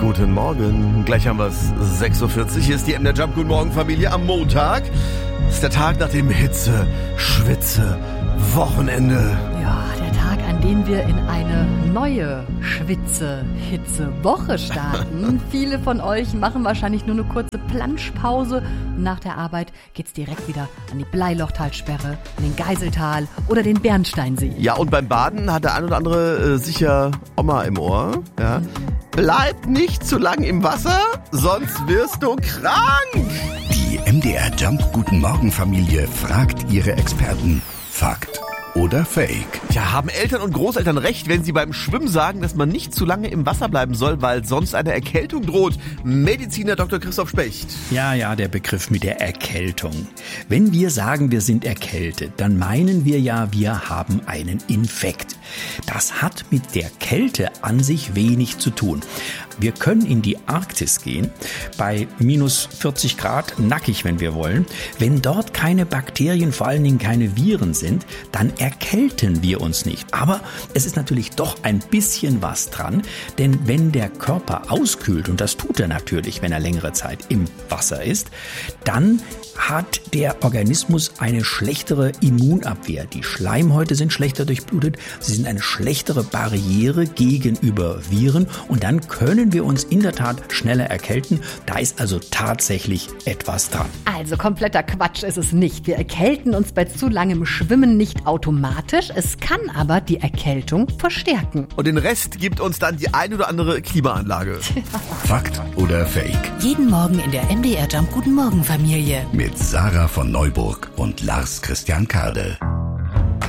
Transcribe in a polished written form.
Guten Morgen. Gleich haben wir es. 6.40 Uhr. Hier ist die MDR Jump. Guten Morgen, Familie. Am Montag ist der Tag nach dem Hitze, Schwitze, Wochenende. Ja, der Tag, an dem wir in eine neue Schwitze-Hitze-Woche starten. Viele von euch machen wahrscheinlich nur eine kurze Planschpause. Und nach der Arbeit geht's direkt wieder an die Bleilochtalsperre, an den Geiseltal oder den Bernsteinsee. Ja, und beim Baden hat der ein oder andere sicher Oma im Ohr. Ja. Bleib nicht zu lang im Wasser, sonst wirst du krank. Die MDR Jump Guten Morgen Familie fragt ihre Experten. Fakt oder Fake? Ja, haben Eltern und Großeltern recht, wenn sie beim Schwimmen sagen, dass man nicht zu lange im Wasser bleiben soll, weil sonst eine Erkältung droht? Mediziner Dr. Christoph Specht. Ja, der Begriff mit der Erkältung. Wenn wir sagen, wir sind erkältet, dann meinen wir ja, wir haben einen Infekt. Das hat mit der Kälte an sich wenig zu tun. Wir können in die Arktis gehen, bei minus 40 Grad, nackig, wenn wir wollen. Wenn dort keine Bakterien, vor allen Dingen keine Viren sind, dann erkälten wir uns nicht. Aber es ist natürlich doch ein bisschen was dran, denn wenn der Körper auskühlt, und das tut er natürlich, wenn er längere Zeit im Wasser ist, dann hat der Organismus eine schlechtere Immunabwehr. Die Schleimhäute sind schlechter durchblutet, sie sind eine schlechtere Barriere gegenüber Viren und dann können wir uns in der Tat schneller erkälten. Da ist also tatsächlich etwas dran. Also kompletter Quatsch ist es nicht. Wir erkälten uns bei zu langem Schwimmen nicht automatisch. Es kann aber die Erkältung verstärken. Und den Rest gibt uns dann die ein oder andere Klimaanlage. Fakt oder Fake? Jeden Morgen in der MDR Jump Guten Morgen Familie. Mit Sarah von Neuburg und Lars Christian Kade.